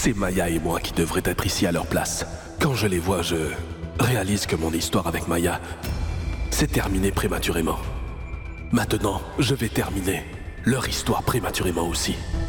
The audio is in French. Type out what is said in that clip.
C'est Maya et moi qui devraient être ici à leur place. Quand je les vois, je réalise que mon histoire avec Maya s'est terminée prématurément. Maintenant, je vais terminer leur histoire prématurément aussi.